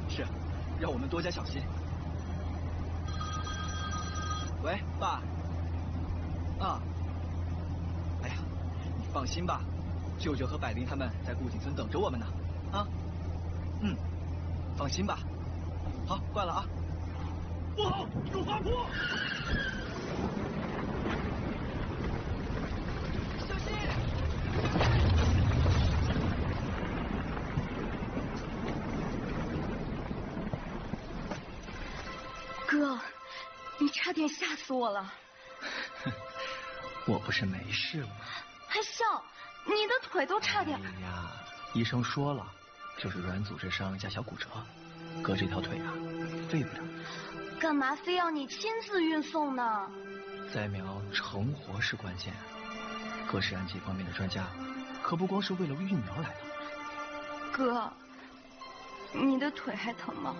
是，让我们多加小心。喂，爸。啊。哎呀，你放心吧，舅舅和百灵他们在顾景村等着我们呢。啊。嗯，放心吧。好，挂了啊。 不好，有滑坡！ 小心！ 哥，你差点吓死我了。 我不是没事吗？ 还笑？你的腿都差点…… 哎呀，医生说了，就是软组织伤加小骨折，哥这条腿啊，废不了。 干嘛非要你亲自运送呢？ 栽苗成活是关键，哥是安吉方面的专家，可不光是为了育苗来的。 哥，你的腿还疼吗？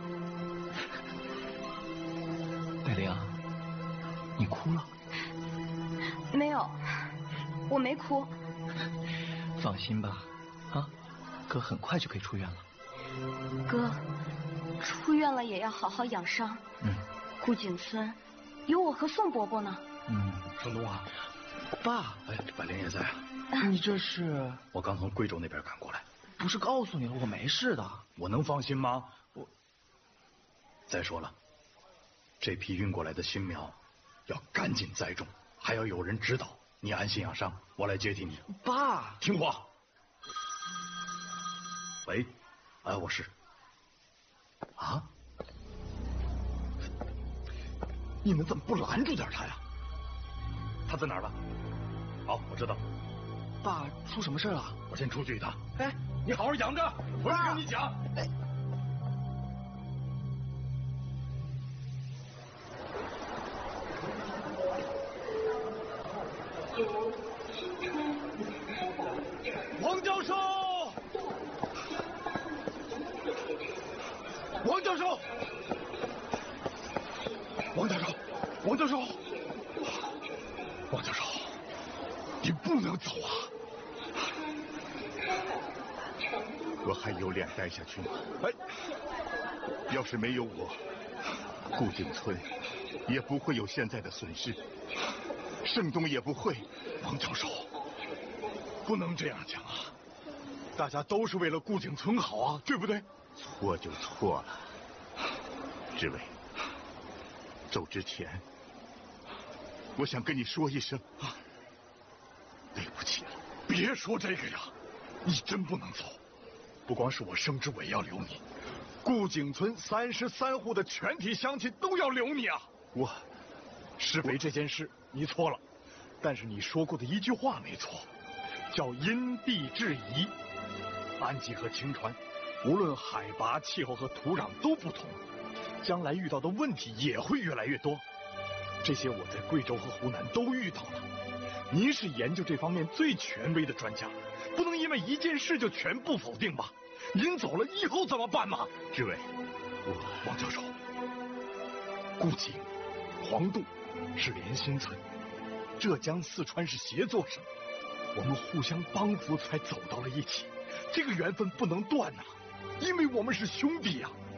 百灵，你哭了？ 没有，我没哭。 放心吧，啊，哥很快就可以出院了。 哥，出院了也要好好养伤。顾景村有我和宋伯伯呢。 程东啊， 爸， 哎，百灵也在啊。 你这是？ 我刚从贵州那边赶过来。 不是告诉你了，我没事的。 我能放心吗？再说了，这批运过来的新苗要赶紧栽种，还要有人指导。你安心养伤，我来接替你。 爸， 听话。喂，哎，我是。啊？你们怎么不拦住点他呀？他在哪儿了？好，我知道。 爸，出什么事了？ 我先出去一趟。 哎， 你好好养着，我跟你讲。 哎。 王教授，王教授，王教授，王教授，王教授，你不能走啊！ 我还有脸待下去吗？哎，要是没有我，顾景村也不会有现在的损失，盛东也不会。 王教授，不能这样讲啊！大家都是为了顾景村好啊，对不对？ 错就错了。志伟，走之前，我想跟你说一声，对不起。 别说这个呀，你真不能走。不光是我盛志伟要留你，顾景村33户的全体乡亲都要留你啊！施肥这件事你错了，但是你说过的一句话没错，叫因地制宜。安吉和青川，无论海拔、气候和土壤都不同，将来遇到的问题也会越来越多。这些我在贵州和湖南都遇到了。您是研究这方面最权威的专家，不能因为一件事就全部否定吧？您走了以后怎么办嘛？ 志伟， 王教授，顾景、黄渡是连心村，浙江、四川是协作省，我们互相帮扶才走到了一起，这个缘分不能断呐，因为我们是兄弟呀。